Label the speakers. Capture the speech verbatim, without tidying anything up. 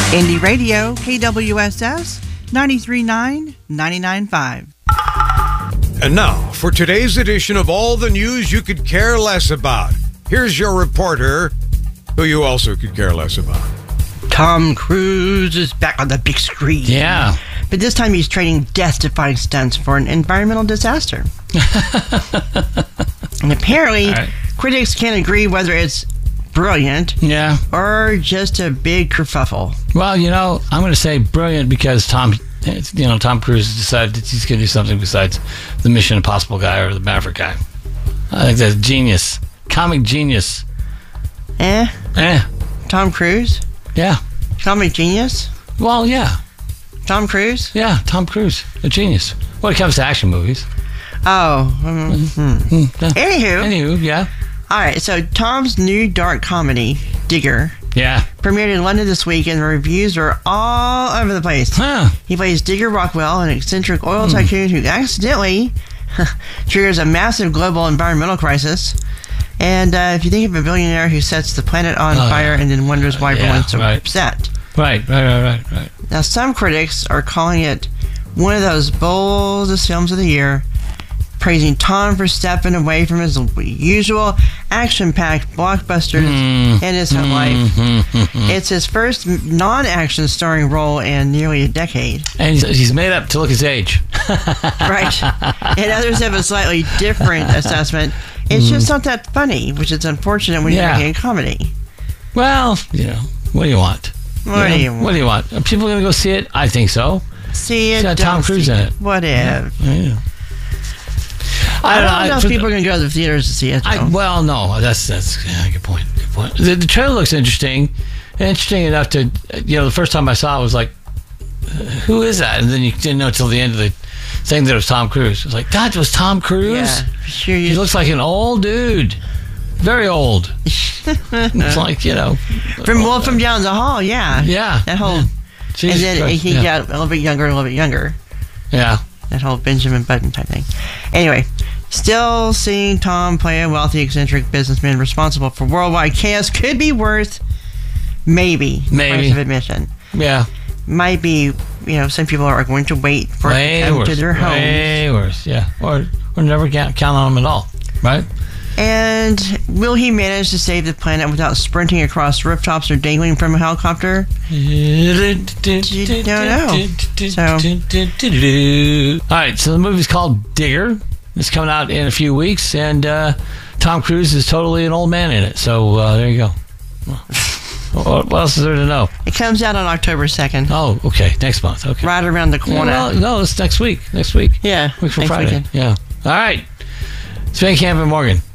Speaker 1: Indie Radio, K W S S, ninety-three point nine, ninety-nine point five.
Speaker 2: And now, for today's edition of all the news you could care less about, here's your reporter, who you also could care less about.
Speaker 1: Tom Cruise is back on the big screen.
Speaker 3: Yeah.
Speaker 1: But this time he's trading death-defying stunts for an environmental disaster. And apparently, right. critics can't agree whether it's brilliant
Speaker 3: yeah.
Speaker 1: or just a big kerfuffle.
Speaker 3: Well, you know, I'm going to say brilliant because Tom, you know, Tom Cruise decided that he's going to do something besides the Mission Impossible guy or the Maverick guy. I think that's genius. Comic genius.
Speaker 1: Eh?
Speaker 3: Eh.
Speaker 1: Tom Cruise?
Speaker 3: Yeah.
Speaker 1: Comic genius?
Speaker 3: Well, yeah.
Speaker 1: Tom Cruise?
Speaker 3: Yeah, Tom Cruise. A genius. When it comes to action movies.
Speaker 1: Oh. Mm-hmm.
Speaker 3: Mm-hmm. Yeah.
Speaker 1: Anywho.
Speaker 3: Anywho, yeah.
Speaker 1: All right, so Tom's new dark comedy, Digger,
Speaker 3: yeah,
Speaker 1: premiered in London this week, and the reviews are all over the place.
Speaker 3: Huh.
Speaker 1: He plays Digger Rockwell, an eccentric oil mm. tycoon who accidentally triggers a massive global environmental crisis. And uh, if you think of a billionaire who sets the planet on oh, fire yeah. and then wonders why uh, everyone's yeah, so right. upset.
Speaker 3: Right, right, right, right, right.
Speaker 1: Now, some critics are calling it one of those boldest films of the year, praising Tom for stepping away from his usual action-packed blockbusters mm, in his mm, life. Mm, mm, mm. It's his first non-action starring role in nearly a decade.
Speaker 3: And he's, he's made up to look his age.
Speaker 1: Right. And others have a slightly different assessment. It's mm. just not that funny, which is unfortunate when
Speaker 3: yeah.
Speaker 1: you're making a comedy.
Speaker 3: Well, you know, what do you want?
Speaker 1: What
Speaker 3: you
Speaker 1: do you
Speaker 3: know,
Speaker 1: want?
Speaker 3: What do you want? Are people going to go see it? I think so.
Speaker 1: See it.
Speaker 3: It's got Tom Cruise in it.
Speaker 1: Whatever.
Speaker 3: Yeah. Yeah.
Speaker 1: I don't, I don't know I, if people are going to go to the theaters to see it.
Speaker 3: I, well, no, that's that's yeah, good point. Good point. The, the trailer looks interesting, interesting enough to you know. The first time I saw it was like, who is that? And then you didn't know until the end of the thing that it was Tom Cruise. It was like that was Tom Cruise.
Speaker 1: Yeah, sure.
Speaker 3: He looks like an old dude, very old. It's like you know,
Speaker 1: from Wolf from Down the Hall. Yeah,
Speaker 3: yeah,
Speaker 1: that whole.
Speaker 3: Yeah.
Speaker 1: And then
Speaker 3: Christ,
Speaker 1: he
Speaker 3: yeah.
Speaker 1: got a little bit younger, a little bit younger.
Speaker 3: Yeah.
Speaker 1: That whole Benjamin Button type thing. Anyway, still seeing Tom play a wealthy, eccentric businessman responsible for worldwide chaos could be worth maybe the
Speaker 3: maybe
Speaker 1: price of admission.
Speaker 3: Yeah,
Speaker 1: might be. You know, some people are going to wait for
Speaker 3: way
Speaker 1: it to come
Speaker 3: worse.
Speaker 1: to their homes.
Speaker 3: Way worse. Yeah, or or never count, count on him at all. Right.
Speaker 1: And will he manage to save the planet without sprinting across rooftops or dangling from a helicopter? You don't know. So.
Speaker 3: All right, so the movie's called Digger. It's coming out in a few weeks, and uh, Tom Cruise is totally an old man in it. So uh, there you go. What else is there to know?
Speaker 1: It comes out on October second.
Speaker 3: Oh, okay. Next month. Okay.
Speaker 1: Right around the corner.
Speaker 3: Yeah, well, no, it's next week. Next week.
Speaker 1: Yeah.
Speaker 3: Week from
Speaker 1: next
Speaker 3: Friday.
Speaker 1: Weekend.
Speaker 3: Yeah. All right. It's Van Camp and Morgan.